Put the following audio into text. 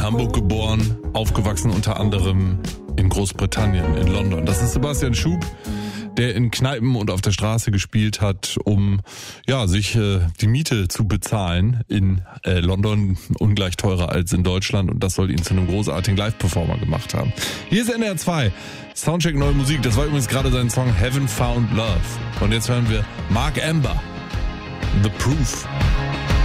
Hamburg geboren, aufgewachsen unter anderem in Großbritannien, in London. Das ist Sebastian Schub, der in Kneipen und auf der Straße gespielt hat, um sich die Miete zu bezahlen in London, ungleich teurer als in Deutschland, und das soll ihn zu einem großartigen Live-Performer gemacht haben. Hier ist NDR 2, Soundcheck Neue Musik. Das war übrigens gerade sein Song Heaven Found Love. Und jetzt hören wir Mark Amber, The Proof.